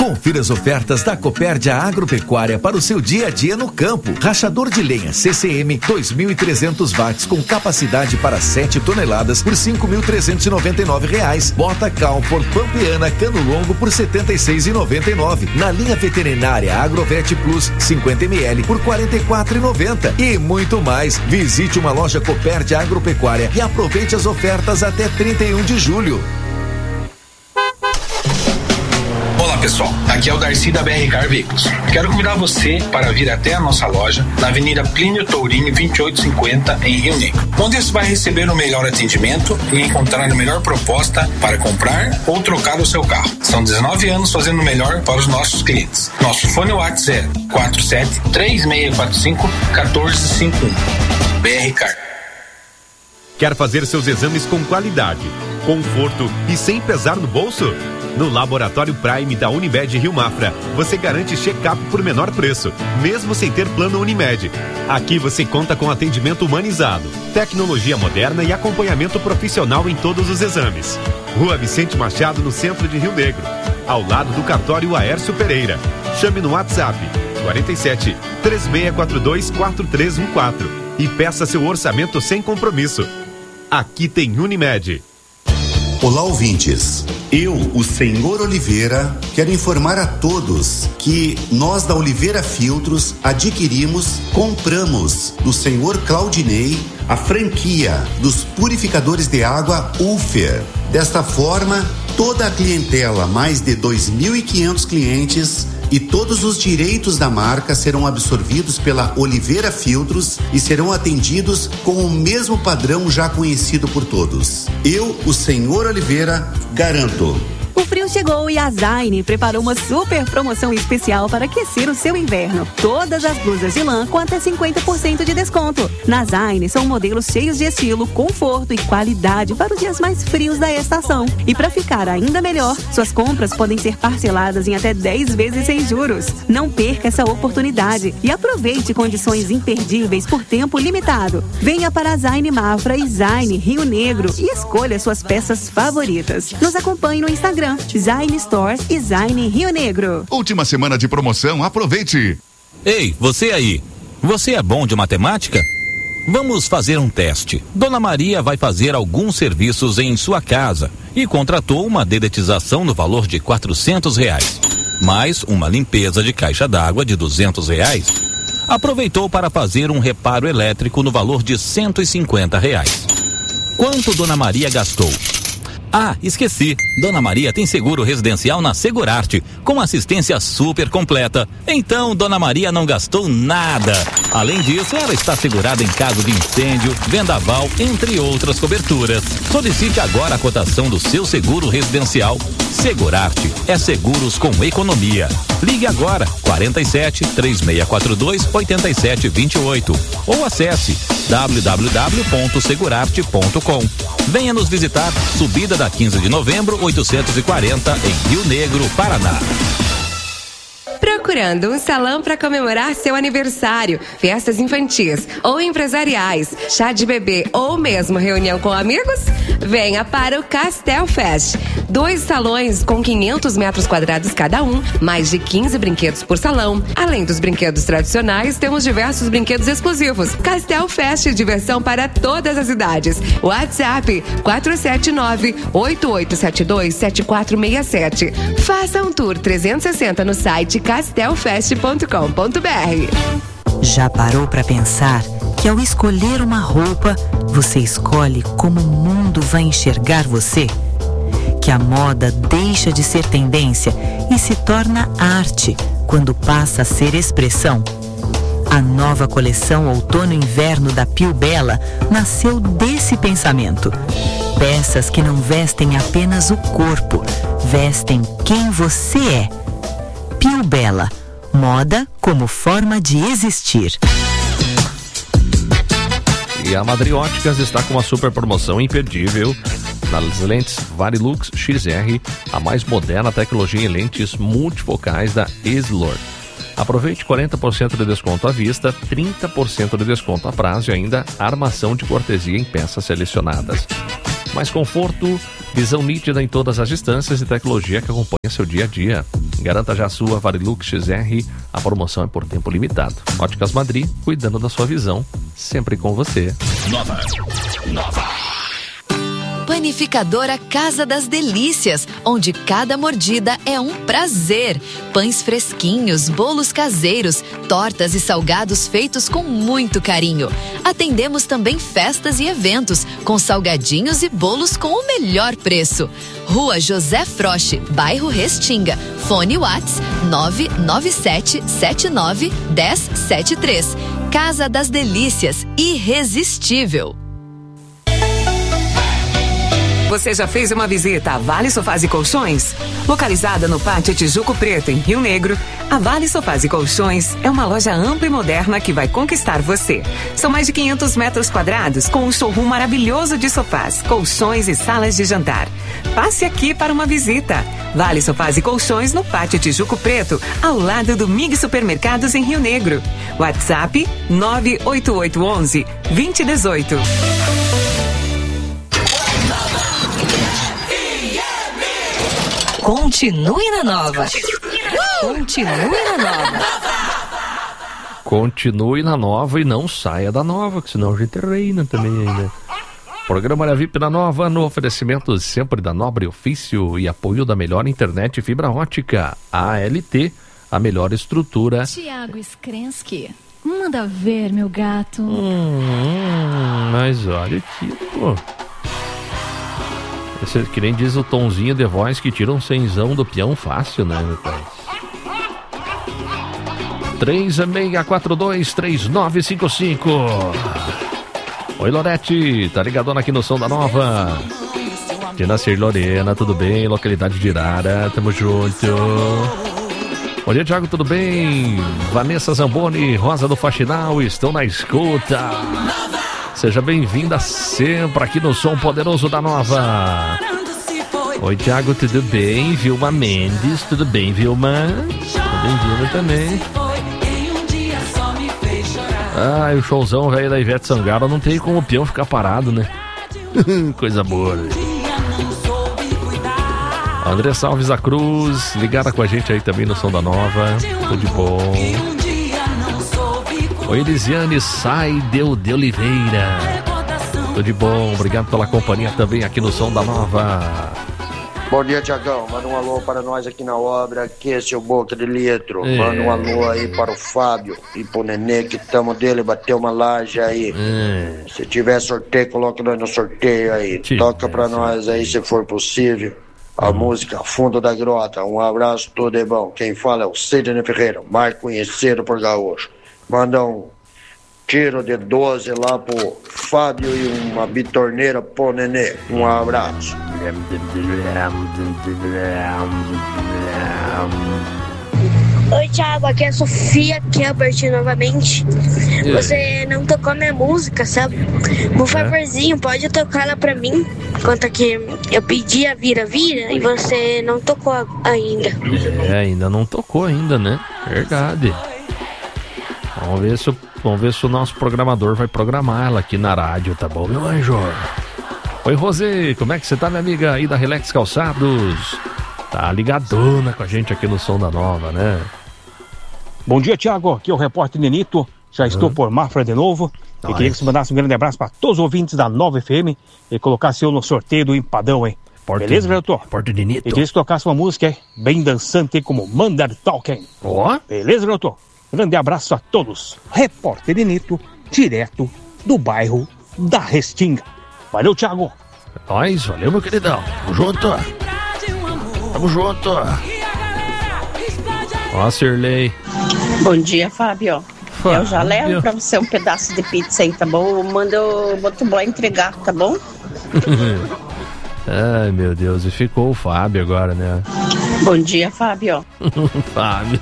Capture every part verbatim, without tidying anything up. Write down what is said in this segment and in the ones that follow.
Confira as ofertas da Copérdia Agropecuária para o seu dia a dia no campo. Rachador de lenha C C M dois mil e trezentos watts com capacidade para sete toneladas por cinco mil trezentos e noventa e nove reais. Bota Calfor Pampeana Cano Longo por setenta e seis reais e noventa e nove centavos. Na linha veterinária Agrovet Plus cinquenta mililitros por quarenta e quatro reais e noventa centavos. E muito mais. Visite uma loja Copérdia Agropecuária e aproveite as ofertas até trinta e um de julho. Olá pessoal, aqui é o Darcy da B R Car Veículos. Quero convidar você para vir até a nossa loja na Avenida Plínio Tourinho vinte e oito cinquenta em Rio Negro, onde você vai receber o melhor atendimento e encontrar a melhor proposta para comprar ou trocar o seu carro. São dezenove anos fazendo o melhor para os nossos clientes. Nosso fone WhatsApp é quatro sete três seis quatro cinco um quatro cinco um. B R Car. Quer fazer seus exames com qualidade, conforto e sem pesar no bolso? No Laboratório Prime da Unimed Rio Mafra, você garante check-up por menor preço, mesmo sem ter plano Unimed. Aqui você conta com atendimento humanizado, tecnologia moderna e acompanhamento profissional em todos os exames. Rua Vicente Machado, no centro de Rio Negro, ao lado do cartório Aércio Pereira. Chame no WhatsApp quarenta e sete, três seis quatro dois, quatro três um quatro e peça seu orçamento sem compromisso. Aqui tem Unimed. Olá, ouvintes. Eu, o senhor Oliveira, quero informar a todos que nós da Oliveira Filtros adquirimos, compramos do senhor Claudinei a franquia dos purificadores de água Ulfer. Desta forma, toda a clientela, mais de dois mil e quinhentos clientes, e todos os direitos da marca serão absorvidos pela Oliveira Filtros e serão atendidos com o mesmo padrão já conhecido por todos. Eu, o senhor Oliveira, garanto. O frio chegou e a Zaine preparou uma super promoção especial para aquecer o seu inverno. Todas as blusas de lã com até cinquenta por cento de desconto. Na Zaine são modelos cheios de estilo, conforto e qualidade para os dias mais frios da estação. E para ficar ainda melhor, suas compras podem ser parceladas em até dez vezes sem juros. Não perca essa oportunidade e aproveite condições imperdíveis por tempo limitado. Venha para a Zaine Mafra e Zaine Rio Negro e escolha suas peças favoritas. Nos acompanhe no Instagram Zaine Stores e Zaine Rio Negro. Última semana de promoção, aproveite! Ei, você aí, você é bom de matemática? Vamos fazer um teste. Dona Maria vai fazer alguns serviços em sua casa e contratou uma dedetização no valor de quatrocentos reais, mais uma limpeza de caixa d'água de duzentos reais. Aproveitou para fazer um reparo elétrico no valor de cento e cinquenta reais. Quanto Dona Maria gastou? Ah, esqueci. Dona Maria tem seguro residencial na Segurarte, com assistência super completa. Então, Dona Maria não gastou nada. Além disso, ela está segurada em caso de incêndio, vendaval, entre outras coberturas. Solicite agora a cotação do seu seguro residencial. Segurarte é seguros com economia. Ligue agora, quarenta e sete, três seis quatro dois, oito sete dois oito ou acesse w w w ponto segurarte ponto com. Venha nos visitar, subida da quinze de novembro, oitocentos e quarenta, em Rio Negro, Paraná. Procurando um salão para comemorar seu aniversário, festas infantis ou empresariais, chá de bebê ou mesmo reunião com amigos? Venha para o Castel Fest. Dois salões com quinhentos metros quadrados cada um, mais de quinze brinquedos por salão. Além dos brinquedos tradicionais, temos diversos brinquedos exclusivos. Castel Fest, diversão para todas as idades. WhatsApp quatro sete nove, oito oito sete dois, sete quatro seis sete. Faça um tour trezentos e sessenta no site castel fest ponto com ponto b r. Já parou para pensar que ao escolher uma roupa, você escolhe como o mundo vai enxergar você? Que a moda deixa de ser tendência e se torna arte quando passa a ser expressão? A nova coleção Outono-Inverno da Piu Bella nasceu desse pensamento. Peças que não vestem apenas o corpo, vestem quem você é. Piu Bella, moda como forma de existir. E a Madri Óticas está com uma super promoção imperdível nas lentes Varilux X R, a mais moderna tecnologia em lentes multifocais da Essilor. Aproveite quarenta por cento de desconto à vista, trinta por cento de desconto a prazo e ainda armação de cortesia em peças selecionadas. Mais conforto, visão nítida em todas as distâncias e tecnologia que acompanha seu dia a dia. Garanta já a sua Varilux X R, a promoção é por tempo limitado. Óticas Madrid, cuidando da sua visão, sempre com você. Nova. Nova. Panificadora Casa das Delícias, onde cada mordida é um prazer. Pães fresquinhos, bolos caseiros, tortas e salgados feitos com muito carinho. Atendemos também festas e eventos, com salgadinhos e bolos com o melhor preço. Rua José Froche, bairro Restinga. Fone Whats nove nove sete sete nove um zero sete três. Casa das Delícias, irresistível. Você já fez uma visita a Vale Sofás e Colchões? Localizada no Pátio Tijuco Preto, em Rio Negro, a Vale Sofás e Colchões é uma loja ampla e moderna que vai conquistar você. São mais de quinhentos metros quadrados, com um showroom maravilhoso de sofás, colchões e salas de jantar. Passe aqui para uma visita. Vale Sofás e Colchões no Pátio Tijuco Preto, ao lado do Mig Supermercados em Rio Negro. WhatsApp nove oito oito um um dois zero um oito. Continue na Nova. Continue na Nova. Continue na Nova e não saia da Nova, que senão a gente reina também ainda. Programa da V I P na Nova, no oferecimento sempre da Nobre Ofício e apoio da melhor internet fibra ótica. A L T, a melhor estrutura. Tiago Skrensky, manda ver, meu gato. Hum, mas olha aqui, pô. Esse, que nem diz o tonzinho de voz que tira um cenzão do peão fácil, né, meu pai? três seis quatro dois três nove cinco cinco. Oi, Lorete, tá ligadona aqui no Som da Nova. Dinacir Lorena, tudo bem? Localidade de Irara, tamo junto. Bom dia, Thiago, tudo bem? Vanessa Zamboni, Rosa do Faxinal, estão na escuta. Seja bem-vinda sempre aqui no Som Poderoso da Nova. Oi, Thiago, tudo bem? Vilma Mendes, tudo bem, Vilma? Bem-vinda também. Ah, o showzão velho da Ivete Sangalo não tem como o peão ficar parado, né? Coisa boa. André Salves da Cruz, ligada com a gente aí também no Som da Nova. Tudo de bom. Oi, Elisiane Sai Deu de Oliveira. Tudo de bom, obrigado pela companhia também aqui no Som da Nova. Bom dia, Tiagão. Manda um alô para nós aqui na obra, que esse é o Boca de Litro. É. Manda um alô aí para o Fábio e pro Nenê, que tamo dele, bateu uma laje aí. É. Se tiver sorteio, coloca nós no sorteio aí. Que Toca pra nós aí, se for possível, a hum. música Fundo da Grota. Um abraço, tudo é bom. Quem fala é o Sidney Ferreira, mais conhecido por Gaúcho. Manda um tiro de doze lá pro Fábio e uma bitorneira pro Nenê. Um abraço. Oi, Thiago, aqui é a Sofia Kelbert novamente. Você não tocou minha música, sabe? Por favorzinho, pode tocar ela pra mim. Conta que eu pedi a Vira Vira e você não tocou ainda. É, ainda não tocou ainda, né? Verdade. Vamos ver se o, vamos ver se o nosso programador vai programar ela aqui na rádio, tá bom, meu anjo? Oi, Rosê, como é que você tá, minha amiga aí da Relax Calçados? Tá ligadona com a gente aqui no Som da Nova, né? Bom dia, Thiago, aqui é o repórter Nenito. Já estou uhum. por Mafra de novo. Nice. E queria que você mandasse um grande abraço para todos os ouvintes da Nova F M e colocasse eu no sorteio do Empadão, hein? Porto, beleza, doutor? Repórter Nenito. E queria que tocasse uma música, hein? Bem dançante como Mandar Talking. Ó. Oh. Beleza, doutor? Grande abraço a todos. Repórter Nenito, direto do bairro da Restinga. Valeu, Thiago. Nós, valeu, meu queridão. Tamo junto. Tamo junto. Ó, Sirley. Bom dia, Fábio. Fábio. Eu já levo pra você um pedaço de pizza aí, tá bom? Manda o motoboy entregar, tá bom? Ai, meu Deus, e ficou o Fábio agora, né? Bom dia, Fábio. Fábio.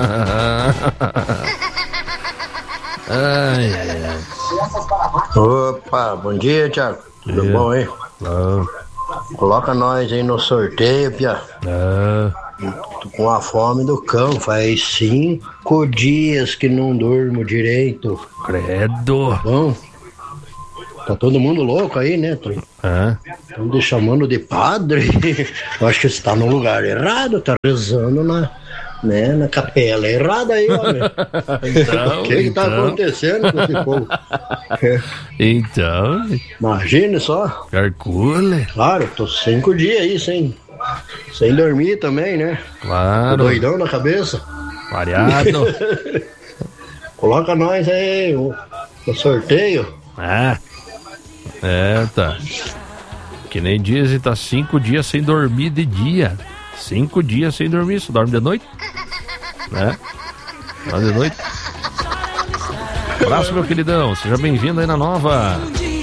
Ai, ai, ai. Opa, bom dia, Thiago. Tudo é. bom, hein? Ah. Coloca nós aí no sorteio, Pia. Ah. Tô com a fome do cão. Faz cinco dias que não durmo direito. Credo. Tá bom? Tá todo mundo louco aí, né, Tro? Ah. Estão te chamando de padre? Eu acho que você está no lugar errado, tá rezando na, né, na capela errada aí, olha. Então, o que que tá então. acontecendo com esse povo? Então. Imagine só. Calcule. Claro, tô cinco dias aí sem, sem dormir também, né? Claro. Tô doidão na cabeça. Variado. Coloca nós aí no, no sorteio. Ah. É, tá. Que nem dizem, tá cinco dias sem dormir de dia. Cinco dias sem dormir, você dorme de noite? Né? Dorme de noite? Abraço, meu queridão, seja bem-vindo aí na nova.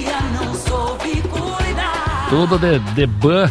Tudo de, de ban.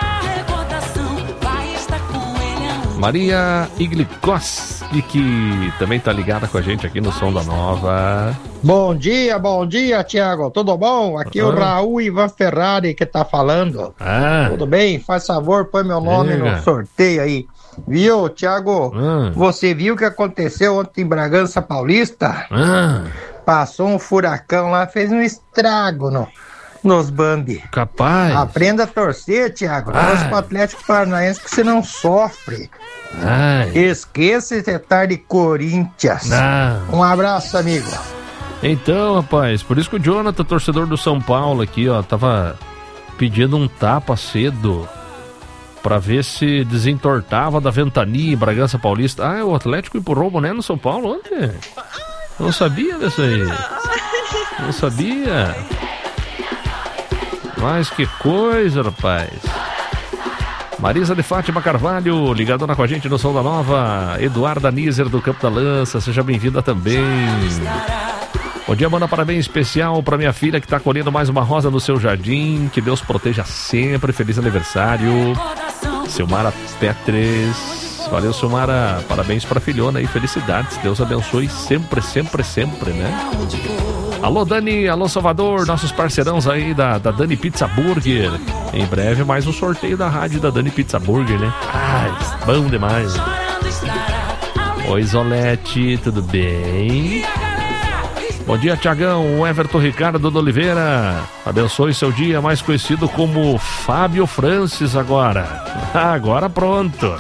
Maria Iglikoski, que também tá ligada com a gente aqui no Som da Nova. Bom dia, bom dia, Tiago. Tudo bom? Aqui é o Raul Ivan Ferrari que tá falando. Ah. Tudo bem? Faz favor, põe meu nome Diga. no sorteio aí. Viu, Tiago? Ah. Você viu o que aconteceu ontem em Bragança Paulista? Ah. Passou um furacão lá, fez um estrago no, nos Bambi. Capaz. Aprenda a torcer, Tiago. Ai. Torce pro Atlético Paranaense que você não sofre. Ai. Esqueça esse tarde Corinthians. Ah. Um abraço, amigo. Então, rapaz, por isso que o Jonathan, torcedor do São Paulo aqui, ó, tava pedindo um tapa cedo pra ver se desentortava da ventania em Bragança Paulista. Ah, o Atlético empurrou o boné no São Paulo ontem? Eu não sabia disso aí. Não sabia. Mas que coisa, rapaz. Marisa de Fátima Carvalho, ligadona com a gente no Som da Nova. Eduarda Nízer do Campo da Lança, seja bem-vinda também. Bom dia, manda parabéns especial para minha filha que tá colhendo mais uma rosa no seu jardim. Que Deus proteja sempre. Feliz aniversário. Silmara Petres. Valeu, Silmara. Parabéns pra filhona e felicidades. Deus abençoe sempre, sempre, sempre, né? Alô, Dani. Alô, Salvador. Nossos parceirãos aí da, da Dani Pizza Burger. Em breve mais um sorteio da rádio da Dani Pizza Burger, né? Ai, bom demais. Oi, Zolete. Tudo bem? Bom dia, Tiagão. O Everton Ricardo de Oliveira. Abençoe seu dia, mais conhecido como Fábio Francis agora. Agora pronto.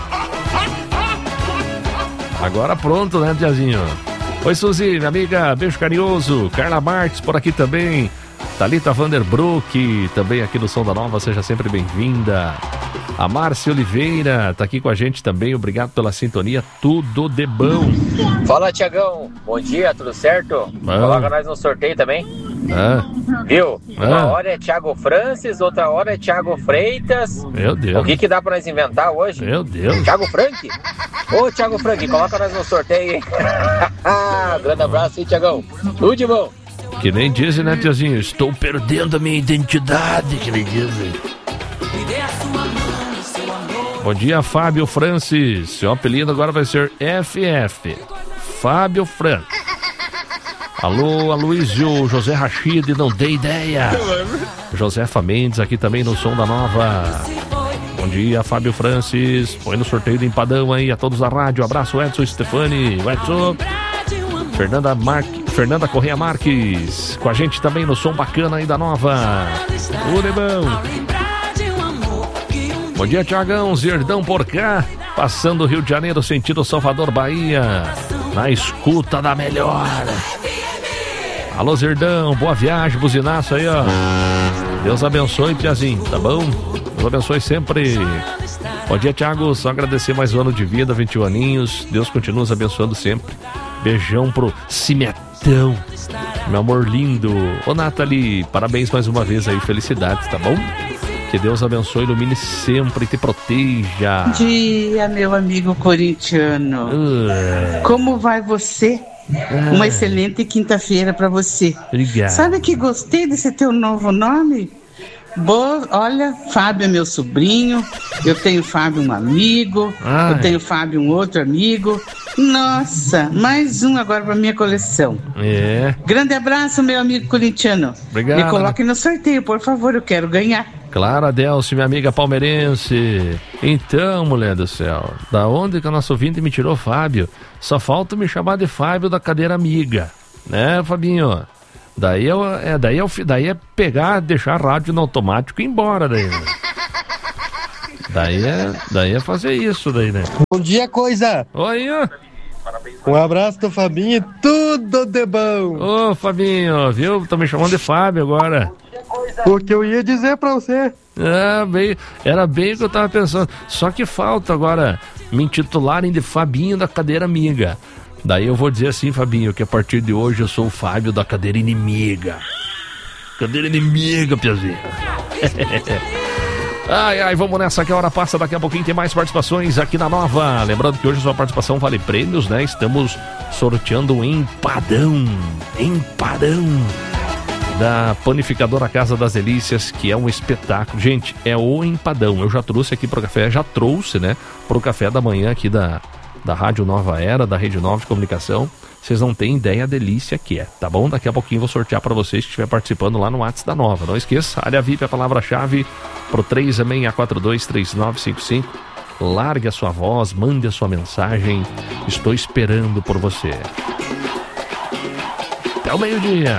Agora pronto, né, Tiazinho? Oi, Suzy, minha amiga. Beijo carinhoso. Carla Marques por aqui também. Thalita Vanderbrook, também aqui no Som da Nova. Seja sempre bem-vinda. A Márcia Oliveira tá aqui com a gente também. Obrigado pela sintonia. Tudo de bom. Fala, Tiagão. Bom dia, tudo certo? Bom. Coloca nós no sorteio também. Ah. Viu? Ah. Uma hora é Thiago Francis, outra hora é Thiago Freitas. Meu Deus. O que que dá pra nós inventar hoje? Meu Deus. Thiago Frank? Ô, Thiago Frank, coloca nós no sorteio, hein? Grande abraço, hein, Tiagão? Tudo de bom. Que nem dizem, né, Tiazinho? Estou perdendo a minha identidade, que nem dizem. Bom dia, Fábio Francis. Seu apelido agora vai ser F F. Fábio Frank. Alô, Aloysio, José Rachid, não dei ideia. Josefa Mendes aqui também no Som da Nova. Bom dia, Fábio Francis. Põe no sorteio do empadão aí a todos da rádio. Abraço, Edson Stefani. Edson. Fernanda, Mar... Fernanda Correia Marques. Com a gente também no Som Bacana aí da Nova. Tudo é bom. Bom dia, Tiagão. Zerdão por cá. Passando o Rio de Janeiro, sentido Salvador, Bahia. Na escuta da melhor. Alô, Zerdão. Boa viagem, buzinaço aí, ó. Deus abençoe, Tiazinho, tá bom? Deus abençoe sempre. Bom dia, Thiago. Só agradecer mais um ano de vida, vinte e um aninhos. Deus continua nos abençoando sempre. Beijão pro Cimetão. Meu amor lindo. Ô, Nathalie, parabéns mais uma vez aí. Felicidades, tá bom? Que Deus abençoe, ilumine sempre e te proteja. Bom dia, meu amigo corintiano. Uh. Como vai você? Uh. Uma excelente quinta-feira para você. Obrigado. Sabe que gostei desse teu novo nome? Boa, olha, Fábio é meu sobrinho, eu tenho Fábio um amigo, Ai. eu tenho Fábio um outro amigo. Nossa, mais um agora para minha coleção. É. Grande abraço, meu amigo corintiano. Obrigado. Me coloque no sorteio, por favor, eu quero ganhar. Claro, Adelce, minha amiga palmeirense. Então, mulher do céu, da onde que a nossa ouvinte me tirou Fábio? Só falta me chamar de Fábio da cadeira amiga, né, Fabinho? Daí, eu, é, daí, eu, daí é pegar, deixar a rádio no automático e ir embora daí, né? Daí é, daí é fazer isso daí, né? Bom dia, coisa! Oi! Um abraço do Fabinho e tudo de bom! Ô, Fabinho, viu? Tá me chamando de Fábio agora. O que eu ia dizer pra você? É, bem, era bem o que eu tava pensando. Só que falta agora me intitularem de Fabinho da cadeira amiga. Daí eu vou dizer assim, Fabinho, que a partir de hoje eu sou o Fábio da cadeira inimiga. Cadeira inimiga, Piazinho. Ai, ai, vamos nessa que a hora passa, daqui a pouquinho tem mais participações aqui na Nova. Lembrando que hoje a sua participação vale prêmios, né? Estamos sorteando um empadão, empadão da Panificadora Casa das Delícias, que é um espetáculo. Gente, é o empadão. Eu já trouxe aqui pro café, já trouxe, né? Pro café da manhã aqui da, da Rádio Nova Era, da Rede Nova de Comunicação. Vocês não têm ideia a delícia que é, tá bom? Daqui a pouquinho vou sortear para vocês que estiver participando lá no WhatsApp da Nova. Não esqueça, área V I P é a palavra-chave pro três seis quatro dois, três nove cinco cinco. Largue a sua voz, mande a sua mensagem. Estou esperando por você. Até o meio-dia.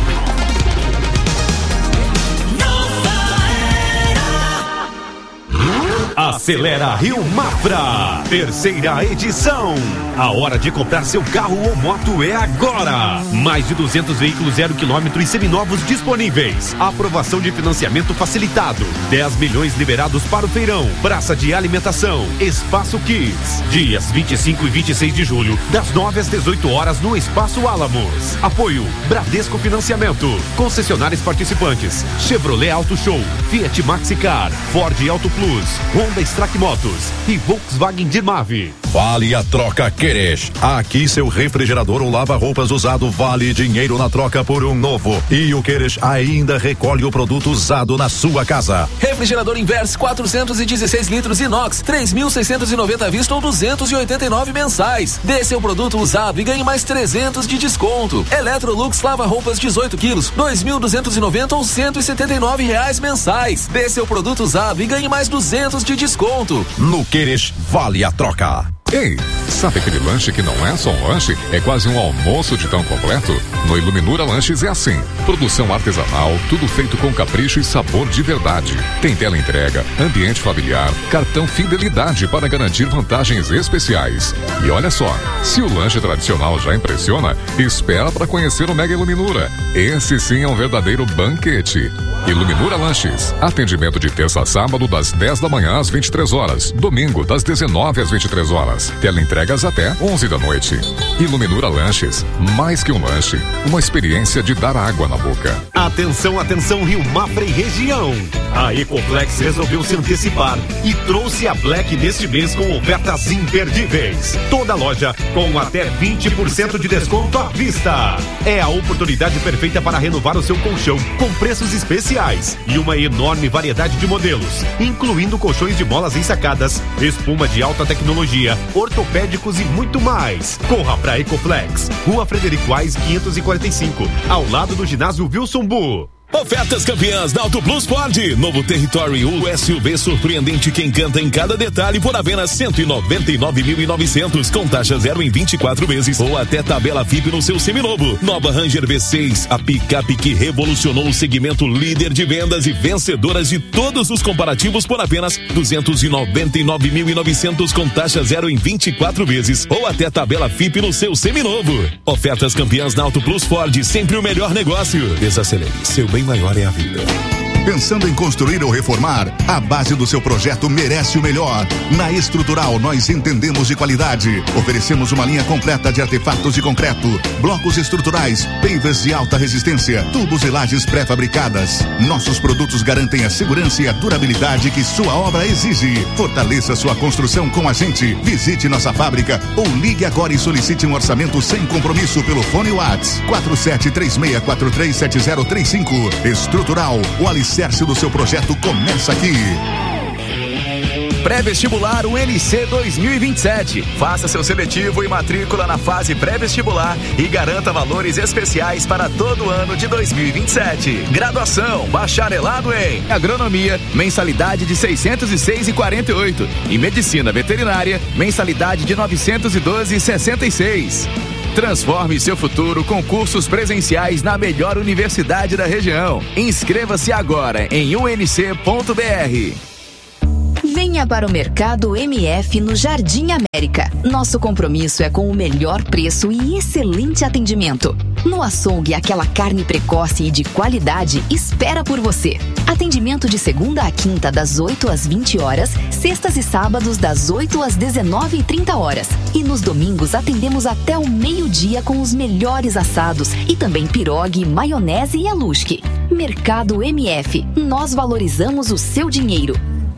Acelera Rio Mafra, terceira edição. A hora de comprar seu carro ou moto é agora. Mais de duzentos veículos zero quilômetro e seminovos disponíveis. Aprovação de financiamento facilitado. dez milhões liberados para o feirão. Praça de alimentação. Espaço Kids. Dias vinte e cinco e vinte e seis de julho, das nove às dezoito horas no Espaço Alamos. Apoio Bradesco Financiamento. Concessionários participantes: Chevrolet Auto Show, Fiat Maxicar, Ford Auto Plus, Honda Strack Motos e Volkswagen de Mave. Vale a troca Queres. Aqui seu refrigerador ou lava-roupas usado vale dinheiro na troca por um novo. E o Queres ainda recolhe o produto usado na sua casa. Refrigerador Inverse quatrocentos e dezesseis litros inox, três mil seiscentos e noventa à vista ou duzentos e oitenta e nove mensais. Dê seu produto usado e ganhe mais trezentos de desconto. Electrolux lava-roupas dezoito quilos, dois mil duzentos e noventa ou cento e setenta e nove reais mensais. Dê seu produto usado e ganhe mais duzentos de desconto. No Queres vale a troca. Ei, sabe aquele lanche que não é só um lanche, é quase um almoço de tão completo? No Iluminura Lanches é assim. Produção artesanal, tudo feito com capricho e sabor de verdade. Tem tela entrega, ambiente familiar, cartão fidelidade para garantir vantagens especiais. E olha só, se o lanche tradicional já impressiona, espera para conhecer o Mega Iluminura. Esse sim é um verdadeiro banquete. Iluminura Lanches. Atendimento de terça a sábado das dez da manhã às vinte e três horas. Domingo das dezenove às vinte e três horas. Tela entregas até onze da noite. Iluminura Lanches. Mais que um lanche, uma experiência de dar água na boca. Atenção, atenção, Rio Mafra e região. A Ecoplex resolveu se antecipar e trouxe a Black neste mês com ofertas imperdíveis. Toda loja com até vinte por cento de desconto à vista. É a oportunidade perfeita para renovar o seu colchão com preços especiais e uma enorme variedade de modelos, incluindo colchões de molas ensacadas, espuma de alta tecnologia, ortopédicos e muito mais. Corra pra Ecoplex, Rua Frederico Wise quinhentos e quarenta e cinco, ao lado do ginásio Wilson Bu. Ofertas campeãs da Auto Plus Ford. Novo Territory, o S U V surpreendente que encanta em cada detalhe por apenas cento e noventa e nove mil e novecentos com taxa zero em vinte e quatro vezes ou até tabela F I P no seu seminovo. Nova Ranger V seis, a picape que revolucionou o segmento, líder de vendas e vencedoras de todos os comparativos por apenas duzentos e noventa e nove mil e novecentos com taxa zero em vinte e quatro vezes ou até tabela F I P no seu seminovo. Ofertas campeãs da Auto Plus Ford, sempre o melhor negócio. Desacelere, seu bem maior é a vida. Pensando em construir ou reformar? A base do seu projeto merece o melhor. Na Estrutural, nós entendemos de qualidade. Oferecemos uma linha completa de artefatos de concreto, blocos estruturais, pavers de alta resistência, tubos e lajes pré-fabricadas. Nossos produtos garantem a segurança e a durabilidade que sua obra exige. Fortaleça sua construção com a gente. Visite nossa fábrica ou ligue agora e solicite um orçamento sem compromisso pelo fone WhatsApp quatro sete três seis quatro três sete zero três cinco. Estrutural, o alicerce do seu projeto começa aqui. Pré-vestibular U N C dois mil e vinte e sete. Faça seu seletivo e matrícula na fase pré-vestibular e garanta valores especiais para todo o ano de dois mil e vinte e sete. Graduação, bacharelado em agronomia, mensalidade de seiscentos e seis reais e quarenta e oito. E medicina veterinária, mensalidade de novecentos e doze reais e sessenta e seis. Transforme seu futuro com cursos presenciais na melhor universidade da região. Inscreva-se agora em u n c ponto b r. Venha para o Mercado M F no Jardim América. Nosso compromisso é com o melhor preço e excelente atendimento. No açougue, aquela carne precoce e de qualidade espera por você. Atendimento de segunda a quinta, das oito às vinte horas, sextas e sábados, das oito às dezenove e trinta horas. E nos domingos atendemos até o meio-dia com os melhores assados e também pirogue, maionese e alusque. Mercado M F. Nós valorizamos o seu dinheiro.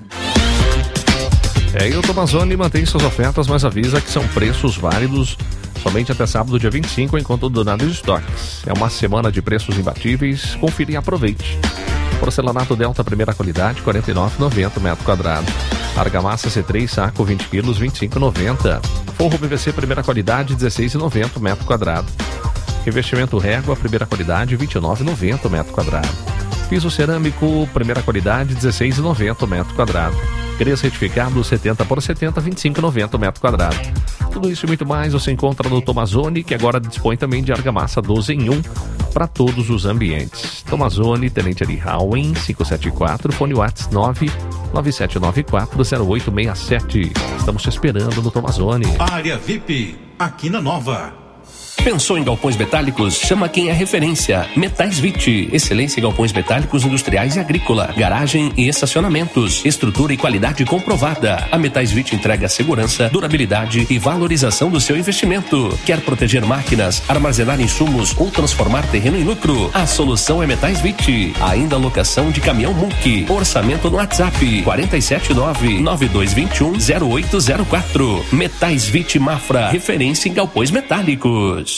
É, e o Tomazoni mantém suas ofertas, mas avisa que são preços válidos somente até sábado, dia vinte e cinco, enquanto donados estoques. É uma semana de preços imbatíveis. Confira e aproveite. Porcelanato Delta, primeira qualidade, quarenta e nove reais e noventa centavos metro quadrado. Argamassa C três, saco vinte quilos, vinte e cinco reais e noventa centavos. Forro P V C, primeira qualidade, dezesseis reais e noventa centavos metro quadrado. Revestimento Régua, primeira qualidade, vinte e nove reais e noventa centavos metro quadrado. Piso cerâmico, primeira qualidade, dezesseis reais e noventa centavos metro quadrado. Grês retificado, setenta por setenta, vinte e cinco reais e noventa centavos metro quadrado. Tudo isso e muito mais você encontra no Tomazoni, que agora dispõe também de argamassa doze em um para todos os ambientes. Tomazoni, Tenente Ari Howen, quinhentos e setenta e quatro, fone WhatsApp nove nove sete nove quatro zero oito seis sete. Estamos te esperando no Tomazoni. Área V I P, aqui na Nova. Pensou em galpões metálicos? Chama quem é referência. Metais Vit, excelência em galpões metálicos industriais e agrícola, garagem e estacionamentos, estrutura e qualidade comprovada. A Metais Vit entrega segurança, durabilidade e valorização do seu investimento. Quer proteger máquinas, armazenar insumos ou transformar terreno em lucro? A solução é Metais Vit. Ainda locação de caminhão M U C. Orçamento no WhatsApp quatro sete nove, nove dois dois um, zero oito zero quatro. Metais Vit Mafra, referência em galpões metálicos.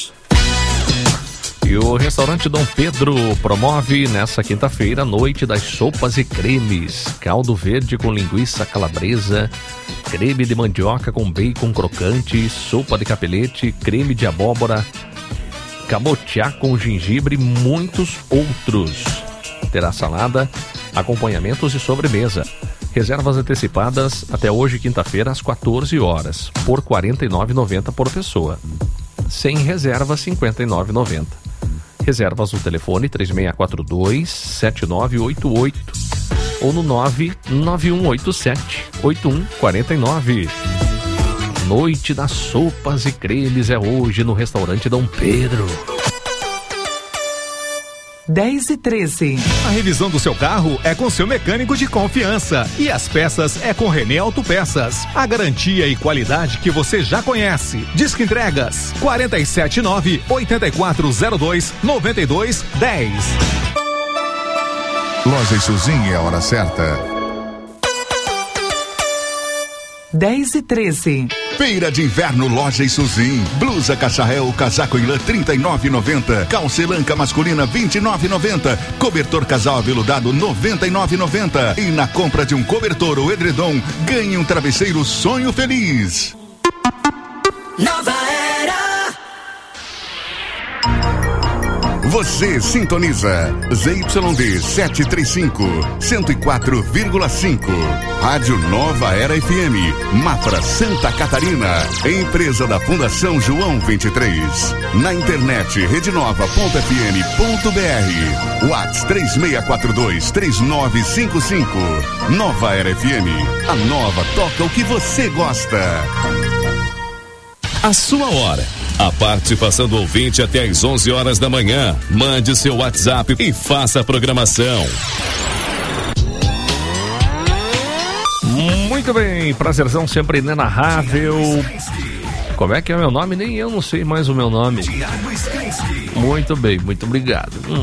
E o restaurante Dom Pedro promove nessa quinta-feira a noite das sopas e cremes. Caldo verde com linguiça calabresa, creme de mandioca com bacon crocante, sopa de capelete, creme de abóbora, cabotiá com gengibre e muitos outros. Terá salada, acompanhamentos e sobremesa. Reservas antecipadas até hoje, quinta-feira, às quatorze horas, por quarenta e nove reais e noventa centavos por pessoa. Sem reserva, cinquenta e nove reais e noventa centavos. Reservas no telefone três seis quatro dois, sete nove oito oito ou no nove nove um oito sete, oito um quatro nove. Noite das sopas e cremes é hoje no restaurante Dom Pedro. dez e treze. A revisão do seu carro é com seu mecânico de confiança. E as peças é com Renê Autopeças. A garantia e qualidade que você já conhece. Disque entregas quatro sete nove, oito quatro zero dois, nove dois um zero. Loja Suzin é a hora certa. dez e treze. Feira de Inverno Loja Suzin. Blusa cacharel, casaco em lã trinta e nove reais e noventa centavos. Calça elanca masculina vinte e nove reais e noventa centavos. Cobertor casal aveludado noventa e nove reais e noventa centavos. E na compra de um cobertor ou edredom, ganhe um travesseiro Sonho Feliz. Nova Era. Você sintoniza Z Y D setecentos e trinta e cinco, cento e quatro vírgula cinco. Rádio Nova Era F M, Mafra, Santa Catarina. Empresa da Fundação João vinte e três. Na internet rede nova ponto f m ponto b r. WhatsApp três seis quatro dois, três nove cinco cinco. Nova Era F M. A nova toca o que você gosta. A sua hora. A participação do ouvinte até às onze horas da manhã. Mande seu WhatsApp e faça a programação. Muito bem, prazerzão sempre inenarrável. Como é que é meu nome? Nem eu não sei mais o meu nome. Muito bem, muito obrigado. Hum.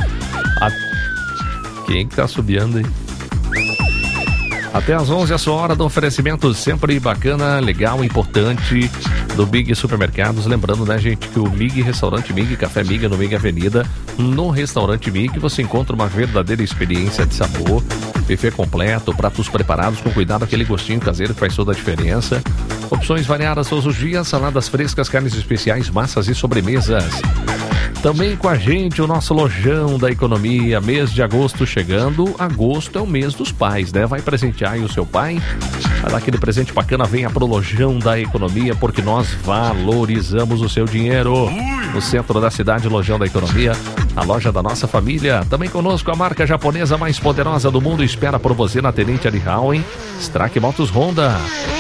A... Quem que tá subindo aí? Até às onze, a sua hora do oferecimento sempre bacana, legal, importante, do Mig Supermercados. Lembrando, né, gente, que o Mig, Restaurante Mig, Café Mig no Mig Avenida, no Restaurante Mig você encontra uma verdadeira experiência de sabor, buffet completo, pratos preparados com cuidado, aquele gostinho caseiro que faz toda a diferença. Opções variadas todos os dias, saladas frescas, carnes especiais, massas e sobremesas. Também com a gente o nosso Lojão da Economia, mês de agosto chegando. Agosto é o mês dos pais, né? Vai presentear aí o seu pai, vai dar aquele presente bacana, venha pro Lojão da Economia, porque nós valorizamos o seu dinheiro. No centro da cidade, Lojão da Economia, a loja da nossa família. Também conosco a marca japonesa mais poderosa do mundo espera por você na Tenente Ali Howen, Strack Motos Honda.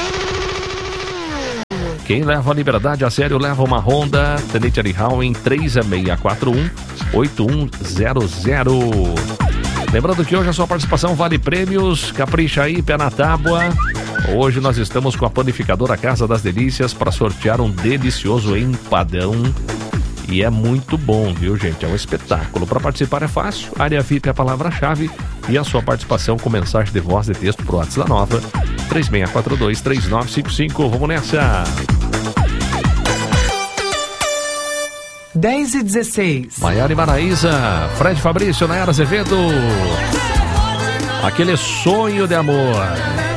Quem leva a liberdade a sério leva uma Honda. Tenente Ali Howen, três seis quatro um, oito um zero zero. Lembrando que hoje a sua participação vale prêmios. Capricha aí, pé na tábua. Hoje nós estamos com a panificadora Casa das Delícias para sortear um delicioso empadão. E é muito bom, viu, gente? É um espetáculo. Para participar é fácil. Área V I P é a palavra-chave. E a sua participação com mensagem de voz e texto pro WhatsApp da Nova. três seis quatro dois, três nove cinco cinco. Vamos nessa! dez e dezesseis. Maiara e Maraísa, Fred Fabrício, Nayara Azevedo. Aquele sonho de amor.